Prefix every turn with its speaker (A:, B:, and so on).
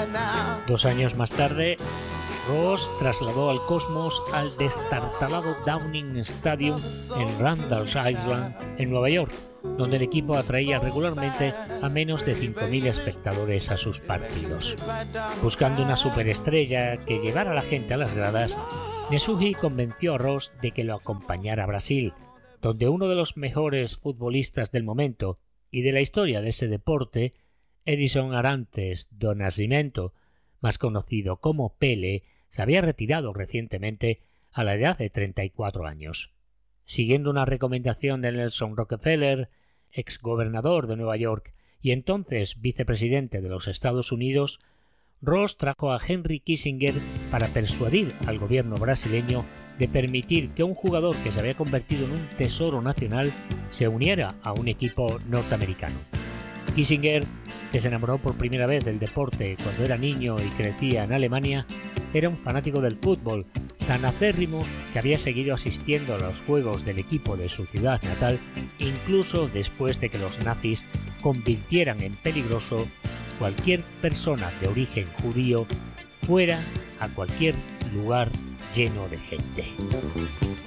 A: 2 años más tarde, Ross trasladó al Cosmos al destartalado Downing Stadium en Randall's Island, en Nueva York, donde el equipo atraía regularmente a menos de 5.000 espectadores a sus partidos. Buscando una superestrella que llevara a la gente a las gradas, Nesuhi convenció a Ross de que lo acompañara a Brasil, donde uno de los mejores futbolistas del momento y de la historia de ese deporte, Edison Arantes do Nascimento, más conocido como Pele, se había retirado recientemente a la edad de 34 años. Siguiendo una recomendación de Nelson Rockefeller, exgobernador de Nueva York y entonces vicepresidente de los Estados Unidos, Ross trajo a Henry Kissinger para persuadir al gobierno brasileño de permitir que un jugador que se había convertido en un tesoro nacional se uniera a un equipo norteamericano. Kissinger, que se enamoró por primera vez del deporte cuando era niño y crecía en Alemania, era un fanático del fútbol, tan acérrimo que había seguido asistiendo a los juegos del equipo de su ciudad natal, incluso después de que los nazis convirtieran en peligroso cualquier persona de origen judío fuera a cualquier lugar lleno de gente.